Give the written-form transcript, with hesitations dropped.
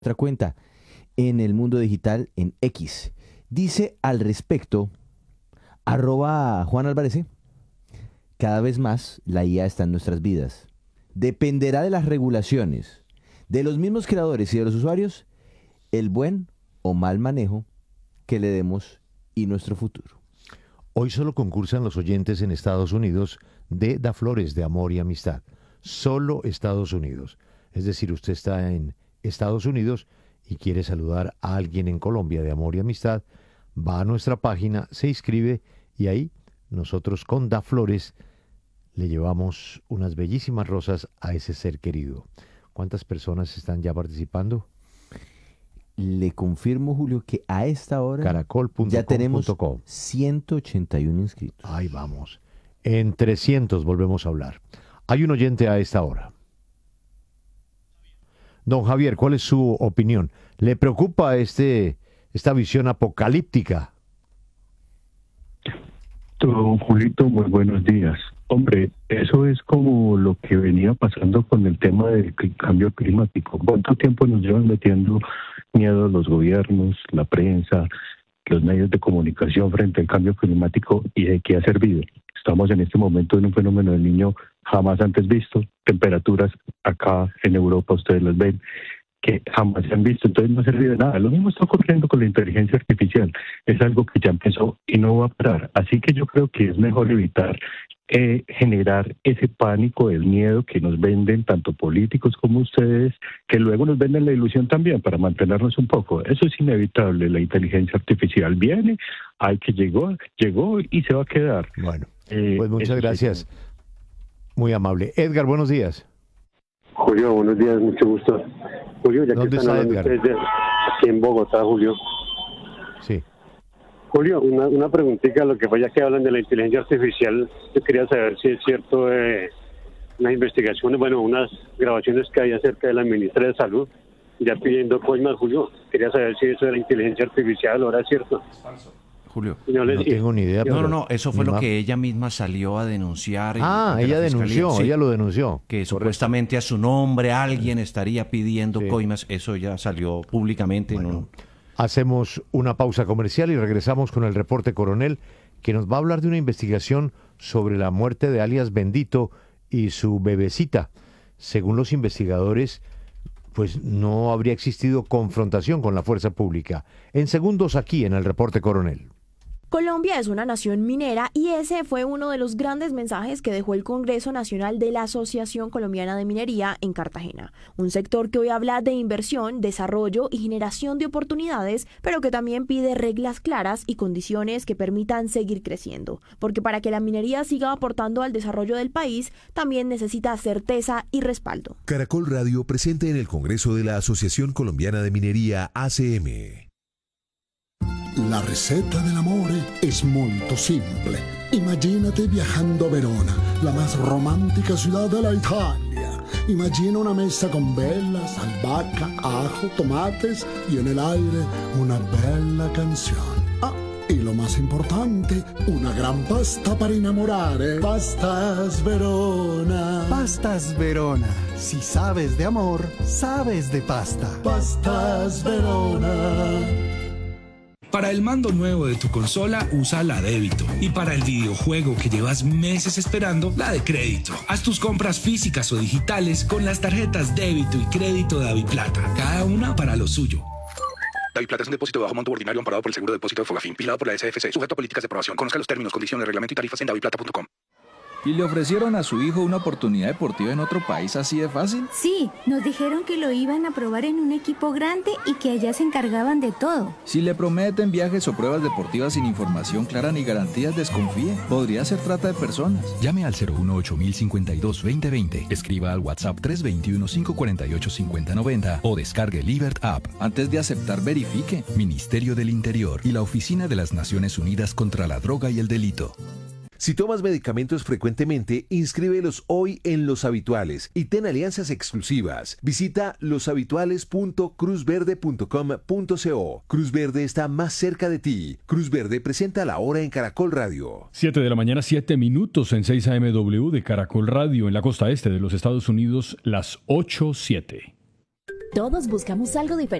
Otra cuenta en el mundo digital en X. Dice al respecto, @Juan Álvarez C. Cada vez más la IA está en nuestras vidas. Dependerá de las regulaciones, de los mismos creadores y de los usuarios, el buen o mal manejo que le demos y nuestro futuro. Hoy solo concursan los oyentes en Estados Unidos de Da Flores de Amor y Amistad. Solo Estados Unidos. Es decir, usted está en Estados Unidos y quiere saludar a alguien en Colombia de Amor y Amistad, va a nuestra página, se inscribe y ahí nosotros con Da Flores le llevamos unas bellísimas rosas a ese ser querido. ¿Cuántas personas están ya participando? Le confirmo, Julio, que a esta hora ya tenemos 181 inscritos. Ahí vamos. En 300 volvemos a hablar. Hay un oyente a esta hora. Don Javier, ¿cuál es su opinión? ¿Le preocupa esta visión apocalíptica? Don Julito, muy buenos días. Hombre, eso es como lo que venía pasando con el tema del cambio climático. ¿Cuánto tiempo nos llevan metiendo miedo los gobiernos, la prensa, los medios de comunicación frente al cambio climático y de qué ha servido? Estamos en este momento en un fenómeno del Niño jamás antes visto, temperaturas acá en Europa, ustedes las ven, que jamás se han visto, entonces no ha servido de nada. Lo mismo está ocurriendo con la inteligencia artificial, es algo que ya empezó y no va a parar. Así que yo creo que es mejor evitar generar ese pánico, el miedo que nos venden tanto políticos como ustedes, que luego nos venden la ilusión también para mantenernos un poco. Eso es inevitable, la inteligencia artificial viene, hay que llegó y se va a quedar. Bueno, pues muchas gracias. Muy amable. Edgar, buenos días. Julio, buenos días, mucho gusto. Julio, ya que ¿Dónde están está hablando Edgar? ustedes aquí en Bogotá, Julio. Sí. Julio, una preguntita, lo que fue ya que hablan de la inteligencia artificial, yo quería saber si es cierto unas investigaciones, unas grabaciones que hay acerca de la ministra de Salud, ya pidiendo coimas, Julio. Quería saber si eso de la inteligencia artificial ahora es cierto. Es falso. Julio. No tengo ni idea. No, eso fue lo que ella misma salió a denunciar. Ella denunció, sí, ella lo denunció. Que supuestamente a su nombre alguien estaría pidiendo coimas, eso ya salió públicamente. Bueno, hacemos una pausa comercial y regresamos con el reporte coronel, que nos va a hablar de una investigación sobre la muerte de alias Bendito y su bebecita. Según los investigadores, pues no habría existido confrontación con la fuerza pública. En segundos aquí en el reporte coronel. Colombia es una nación minera y ese fue uno de los grandes mensajes que dejó el Congreso Nacional de la Asociación Colombiana de Minería en Cartagena. Un sector que hoy habla de inversión, desarrollo y generación de oportunidades, pero que también pide reglas claras y condiciones que permitan seguir creciendo. Porque para que la minería siga aportando al desarrollo del país, también necesita certeza y respaldo. Caracol Radio presente en el Congreso de la Asociación Colombiana de Minería, ACM. La receta del amore es molto simple. Imagínate viajando a Verona, la más romántica ciudad de la Italia. Imagina una mesa con velas, albahaca, ajo, tomates y en el aire una bella canción. Ah, y lo más importante, una gran pasta para enamorare. Pastas Verona. Pastas Verona. Si sabes de amor, sabes de pasta. Pastas Verona. Para el mando nuevo de tu consola, usa la débito. Y para el videojuego que llevas meses esperando, la de crédito. Haz tus compras físicas o digitales con las tarjetas débito y crédito de DaviPlata. Cada una para lo suyo. DaviPlata es un depósito de bajo monto ordinario amparado por el Seguro de Depósito de Fogafín, vigilado por la SFC, sujeto a políticas de aprobación. Conozca los términos, condiciones, reglamento y tarifas en daviplata.com. ¿Y le ofrecieron a su hijo una oportunidad deportiva en otro país así de fácil? Sí, nos dijeron que lo iban a probar en un equipo grande y que allá se encargaban de todo. Si le prometen viajes o pruebas deportivas sin información clara ni garantías, desconfíe. Podría ser trata de personas. Llame al 018-052-2020. Escriba al WhatsApp 321-548-5090 o descargue Libert App. Antes de aceptar, verifique. Ministerio del Interior y la Oficina de las Naciones Unidas contra la Droga y el Delito. Si tomas medicamentos frecuentemente, inscríbelos hoy en Los Habituales y ten alianzas exclusivas. Visita loshabituales.cruzverde.com.co. Cruz Verde está más cerca de ti. Cruz Verde presenta La Hora en Caracol Radio. 7 de la mañana, 7 minutos en 6 AMW de Caracol Radio en la costa este de los Estados Unidos, las 8:07. Todos buscamos algo diferente.